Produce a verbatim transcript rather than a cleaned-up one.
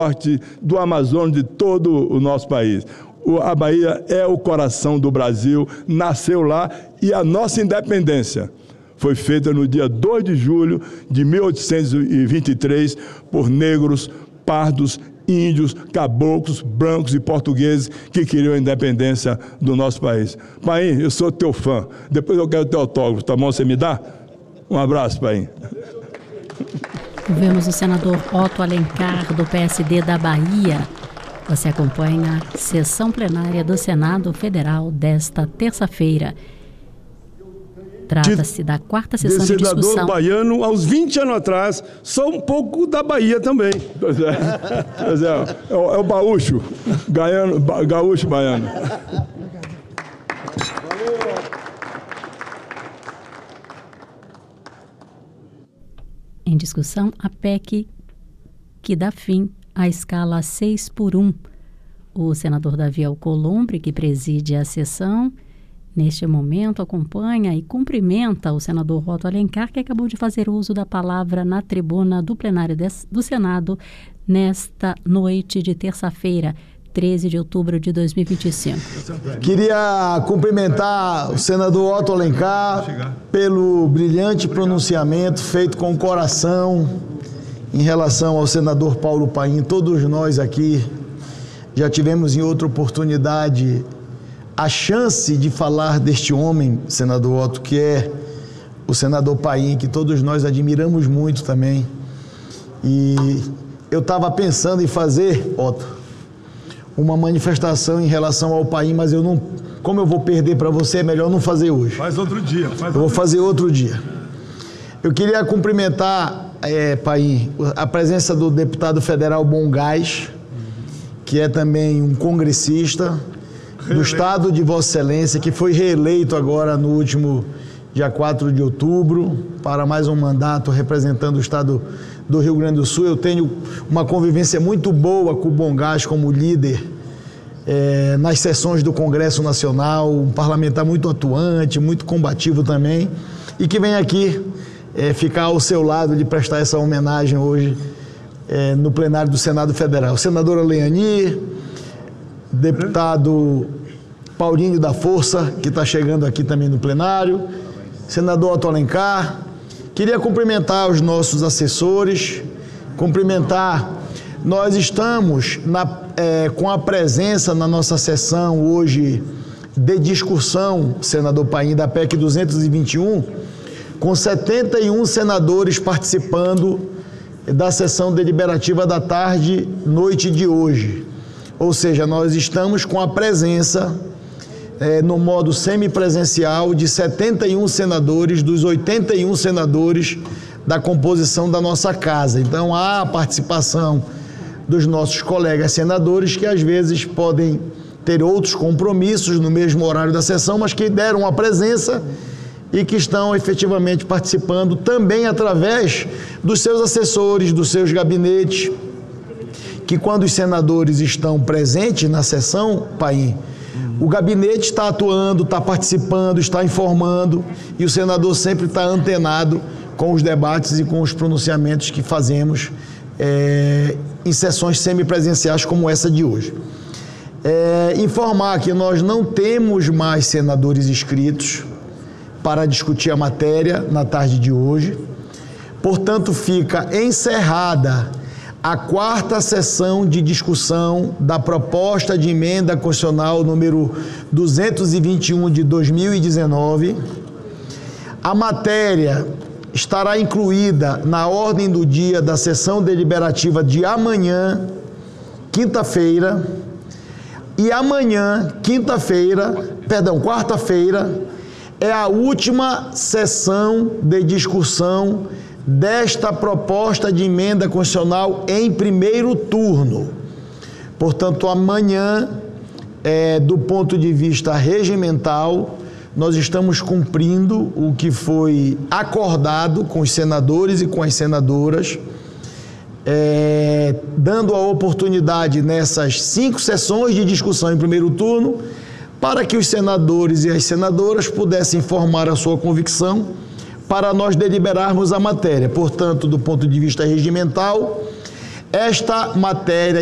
do Amazonas, de todo o nosso país. A Bahia é o coração do Brasil, nasceu lá, e a nossa independência foi feita no dia dois de julho de mil oitocentos e vinte e três por negros, pardos, índios, caboclos, brancos e portugueses que queriam a independência do nosso país. Paim, eu sou teu fã. Depois eu quero teu autógrafo, tá bom? Você me dá? Um abraço, Paim. Vemos o senador Otto Alencar, do P S D da Bahia. Você acompanha a sessão plenária do Senado Federal desta terça-feira. Trata-se da quarta sessão de, de discussão. Senador baiano, aos vinte anos atrás, só um pouco da Bahia também. Pois é, pois é, é, o, é o baúcho, gaiano, ba, gaúcho baiano. Em discussão, a P E C que dá fim à escala seis por um. O senador Davi Alcolumbre, que preside a sessão, neste momento acompanha e cumprimenta o senador Otto Alencar, que acabou de fazer uso da palavra na tribuna do plenário do Senado nesta noite de terça-feira, treze de outubro de dois mil e vinte e cinco. Queria cumprimentar o senador Otto Alencar pelo brilhante pronunciamento feito com o coração em relação ao senador Paulo Paim. Todos nós aqui já tivemos em outra oportunidade a chance de falar deste homem, senador Otto, que é o senador Paim, que todos nós admiramos muito também. E eu estava pensando em fazer, Otto, uma manifestação em relação ao Paim, mas eu não, como eu vou perder para você, é melhor não fazer hoje. Faz outro dia. Faz eu outro vou fazer outro dia. Eu queria cumprimentar, é, Paim, a presença do deputado federal Bom Gás, que é também um congressista do estado de Vossa Excelência, que foi reeleito agora no último dia quatro de outubro para mais um mandato representando o estado do Rio Grande do Sul. Eu tenho uma convivência muito boa com o Bom Gás como líder é, nas sessões do Congresso Nacional, um parlamentar muito atuante, muito combativo também, e que vem aqui é, ficar ao seu lado de prestar essa homenagem hoje é, no plenário do Senado Federal. Senadora Leani, deputado Paulinho da Força, que está chegando aqui também no plenário, senador Otto Alencar. Queria cumprimentar os nossos assessores, cumprimentar, nós estamos na, é, com a presença na nossa sessão hoje de discussão, senador Paim, da P E C duzentos e vinte e um, com setenta e um senadores participando da sessão deliberativa da tarde, noite de hoje. Ou seja, nós estamos com a presença, é, no modo semipresencial, de setenta e um senadores, dos oitenta e um senadores da composição da nossa casa. Então, há a participação dos nossos colegas senadores, que às vezes podem ter outros compromissos no mesmo horário da sessão, mas que deram a presença e que estão efetivamente participando também através dos seus assessores, dos seus gabinetes, que quando os senadores estão presentes na sessão, Paim, o gabinete está atuando, está participando, está informando, e o senador sempre está antenado com os debates e com os pronunciamentos que fazemos é, em sessões semipresenciais como essa de hoje. É, informar que nós não temos mais senadores inscritos para discutir a matéria na tarde de hoje, portanto fica encerrada a quarta sessão de discussão da proposta de emenda constitucional número duzentos e vinte e um de dois mil e dezenove. A matéria estará incluída na ordem do dia da sessão deliberativa de amanhã, quinta-feira, e amanhã, quinta-feira, perdão, quarta-feira, é a última sessão de discussão desta proposta de emenda constitucional em primeiro turno. Portanto, amanhã, é, do ponto de vista regimental, nós estamos cumprindo o que foi acordado com os senadores e com as senadoras, é, dando a oportunidade nessas cinco sessões de discussão em primeiro turno para que os senadores e as senadoras pudessem formar a sua convicção para nós deliberarmos a matéria. Portanto, do ponto de vista regimental, esta matéria